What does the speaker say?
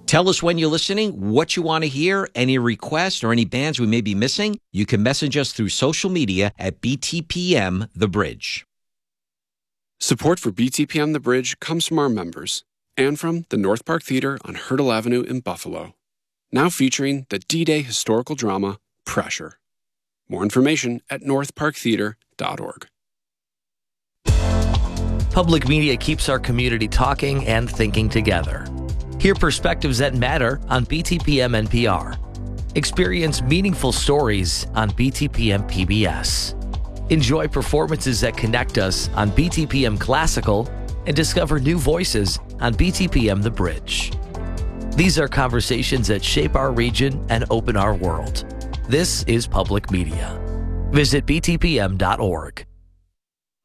Tell us when you're listening, what you want to hear, any requests or any bands we may be missing. You can message us through social media at BTPM The Bridge. Support for BTPM The Bridge comes from our members and from the North Park Theater on Hertel Avenue in Buffalo. Now featuring the D-Day historical drama, Pressure. More information at northparktheater.org. Public media keeps our community talking and thinking together. Hear perspectives that matter on BTPM NPR. Experience meaningful stories on BTPM PBS. Enjoy performances that connect us on BTPM Classical and discover new voices on BTPM The Bridge. These are conversations that shape our region and open our world. This is public media. Visit btpm.org.